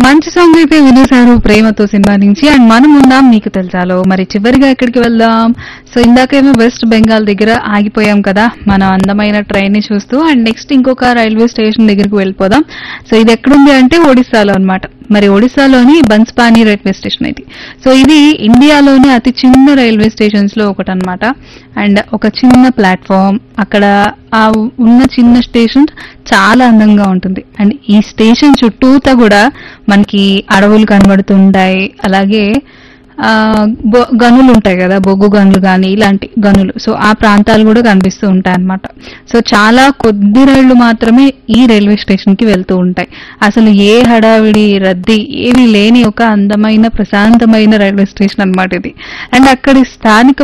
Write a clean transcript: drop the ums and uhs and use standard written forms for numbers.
మంచి సాంగ్ అయితే వినేశారు ప్రేమతో సినిమా నుంచి. అండ్ మనం ఉందాం నీకు తెలుసాలో. మరి చివరిగా ఎక్కడికి వెళ్దాం? సో ఇందాకేమో వెస్ట్ బెంగాల్ దగ్గర ఆగిపోయాం కదా మన అందమైన ట్రైన్ ని చూస్తూ. అండ్ నెక్స్ట్ ఇంకొక రైల్వే స్టేషన్ దగ్గరికి వెళ్ళిపోదాం. సో ఇది ఎక్కడుంది అంటే ఒడిస్సాలో అన్నమాట. మరి ఒడిస్సాలోని బన్స్పాని రైల్వే స్టేషన్ ఇది. సో ఇది ఇండియాలోని అతి చిన్న రైల్వే స్టేషన్స్ లో ఒకటన్నమాట. అండ్ ఒక చిన్న ప్లాట్ఫామ్ అక్కడ ఆ ఉన్న చిన్న స్టేషన్ చాలా అందంగా ఉంటుంది. అండ్ ఈ స్టేషన్ చుట్టూతా కూడా మనకి అడవులు కనబడుతుంటాయి. అలాగే ఆ గనులు ఉంటాయి కదా, బొగ్గు గనులు కానీ ఇలాంటి గనులు. సో ఆ ప్రాంతాలు కూడా కనిపిస్తూ ఉంటాయి అన్నమాట. సో చాలా కొద్ది రైళ్లు మాత్రమే ఈ రైల్వే స్టేషన్ కి వెళ్తూ ఉంటాయి. అసలు ఏ హడావిడి రద్దీ ఏమీ లేని ఒక అందమైన ప్రశాంతమైన రైల్వే స్టేషన్ అన్నమాట ఇది. అండ్ అక్కడి స్థానిక